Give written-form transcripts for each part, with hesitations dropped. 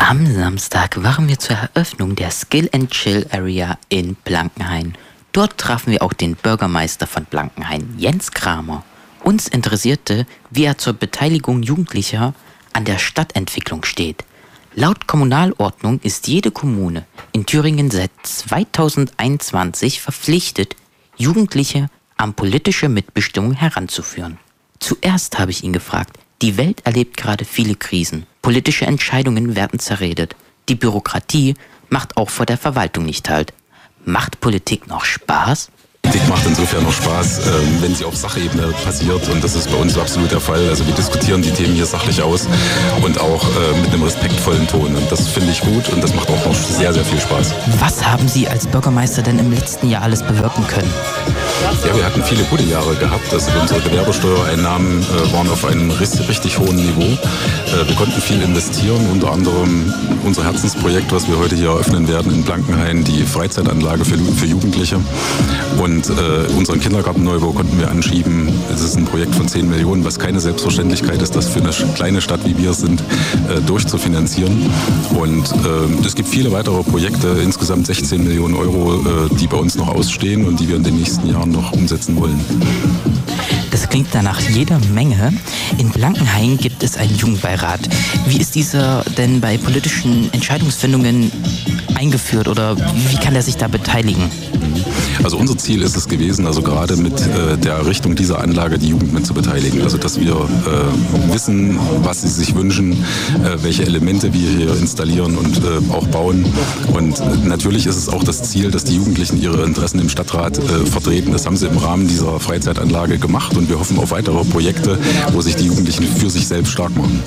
Am Samstag waren wir zur Eröffnung der Skill and Chill Area in Blankenhain. Dort trafen wir auch den Bürgermeister von Blankenhain, Jens Kramer. Uns interessierte, wie er zur Beteiligung Jugendlicher an der Stadtentwicklung steht. Laut Kommunalordnung ist jede Kommune in Thüringen seit 2021 verpflichtet, Jugendliche an politische Mitbestimmung heranzuführen. Zuerst habe ich ihn gefragt, die Welt erlebt gerade viele Krisen. Politische Entscheidungen werden zerredet. Die Bürokratie macht auch vor der Verwaltung nicht Halt. Macht Politik noch Spaß? Politik macht insofern noch Spaß, wenn sie auf Sachebene passiert, und das ist bei uns absolut der Fall. Also wir diskutieren die Themen hier sachlich aus und auch mit einem respektvollen Ton, und das finde ich gut und das macht auch noch sehr, sehr viel Spaß. Was haben Sie als Bürgermeister denn im letzten Jahr alles bewirken können? Ja, wir hatten viele gute Jahre gehabt. Also unsere Gewerbesteuereinnahmen waren auf einem richtig hohen Niveau. Wir konnten viel investieren, unter anderem unser Herzensprojekt, was wir heute hier eröffnen werden in Blankenhain, die Freizeitanlage für Jugendliche. Und unseren Kindergartenneubau konnten wir anschieben. Es ist ein Projekt von 10 Millionen, was keine Selbstverständlichkeit ist, das für eine kleine Stadt wie wir sind, durchzufinanzieren. Und es gibt viele weitere Projekte, insgesamt 16 Millionen Euro, die bei uns noch ausstehen und die wir in den nächsten Jahren noch umsetzen wollen. Das klingt danach jeder Menge. In Blankenhain gibt es einen Jugendbeirat. Wie ist dieser denn bei politischen Entscheidungsfindungen eingeführt oder wie kann er sich da beteiligen? Also unser Ziel ist es gewesen, also gerade mit der Errichtung dieser Anlage die Jugend mit zu beteiligen. Also dass wir wissen, was sie sich wünschen, welche Elemente wir hier installieren und auch bauen. Und natürlich ist es auch das Ziel, dass die Jugendlichen ihre Interessen im Stadtrat vertreten. Das haben sie im Rahmen dieser Freizeitanlage gemacht und wir hoffen auf weitere Projekte, wo sich die Jugendlichen für sich selbst stark machen.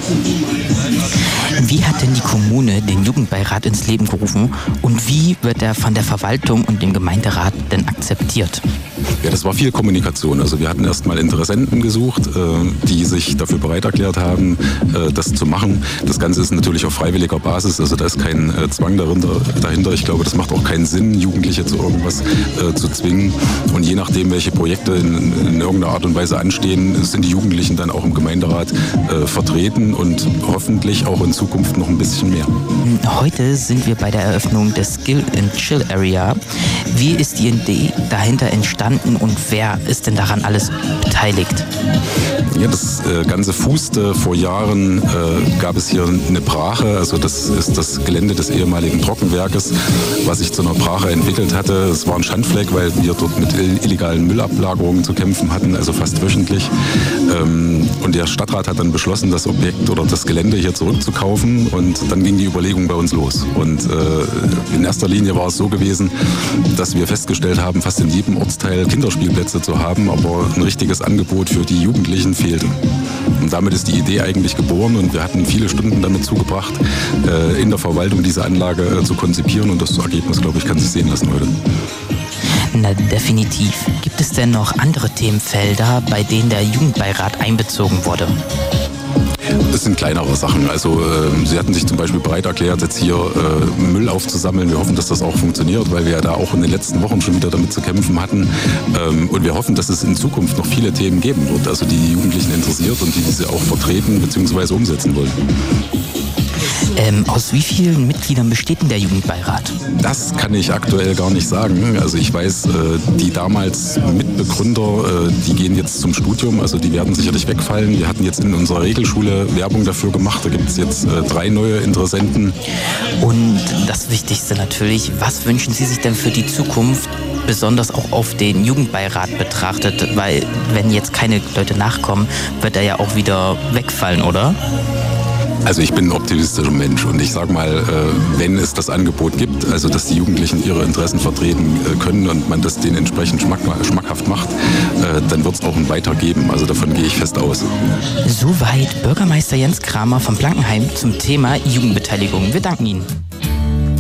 Wie hat denn die Kommune den Jugendbeirat ins Leben gerufen und wie wird er von der Verwaltung und dem Gemeinderat denn akzeptiert? Ja, das war viel Kommunikation. Also wir hatten erstmal Interessenten gesucht, die sich dafür bereit erklärt haben, das zu machen. Das Ganze ist natürlich auf freiwilliger Basis, also da ist kein Zwang dahinter. Ich glaube, das macht auch keinen Sinn, Jugendliche zu irgendwas zu zwingen. Und je nachdem, welche Projekte in irgendeiner Art und Weise anstehen, sind die Jugendlichen dann auch im Gemeinderat vertreten und hoffentlich auch in Zukunft noch ein bisschen mehr. Heute sind wir bei der Eröffnung der Skill and Chill Area. Wie ist die Idee dahinter entstanden und wer ist denn daran alles beteiligt? Ja, das Ganze fußte vor Jahren, gab es hier eine Brache, also das ist das Gelände des ehemaligen Trockenwerkes, was sich zu einer Brache entwickelt hatte. Es war ein Schandfleck, weil wir dort mit illegalen Müllablagerungen zu kämpfen hatten, also fast wöchentlich. Und der Stadtrat hat dann beschlossen, das Objekt oder das Gelände hier zurückzukaufen, und dann ging die Überlegung bei uns los. Und in erster Linie war es so gewesen, dass wir festgestellt haben, fast in jedem Ortsteil Kinderspielplätze zu haben, aber ein richtiges Angebot für die Jugendlichen fehlte. Und damit ist die Idee eigentlich geboren und wir hatten viele Stunden damit zugebracht, in der Verwaltung diese Anlage zu konzipieren, und das Ergebnis, glaube ich, kann sich sehen lassen heute. Na, definitiv. Gibt es denn noch andere Themenfelder, bei denen der Jugendbeirat einbezogen wurde? Das sind kleinere Sachen. Also sie hatten sich zum Beispiel bereit erklärt, jetzt hier Müll aufzusammeln. Wir hoffen, dass das auch funktioniert, weil wir ja da auch in den letzten Wochen schon wieder damit zu kämpfen hatten. Und wir hoffen, dass es in Zukunft noch viele Themen geben wird, also die Jugendlichen interessiert und die diese auch vertreten bzw. umsetzen wollen. Aus wie vielen Mitgliedern besteht denn der Jugendbeirat? Das kann ich aktuell gar nicht sagen. Also ich weiß, die damals Mitbegründer, die gehen jetzt zum Studium, also die werden sicherlich wegfallen. Wir hatten jetzt in unserer Regelschule Werbung dafür gemacht, da gibt es jetzt 3 neue Interessenten. Und das Wichtigste natürlich, was wünschen Sie sich denn für die Zukunft, besonders auch auf den Jugendbeirat betrachtet? Weil wenn jetzt keine Leute nachkommen, wird er ja auch wieder wegfallen, oder? Also ich bin ein optimistischer Mensch und ich sage mal, wenn es das Angebot gibt, also dass die Jugendlichen ihre Interessen vertreten können und man das denen entsprechend schmackhaft macht, dann wird es auch ein Weiter geben. Also davon gehe ich fest aus. Soweit Bürgermeister Jens Kramer von Blankenhain zum Thema Jugendbeteiligung. Wir danken Ihnen.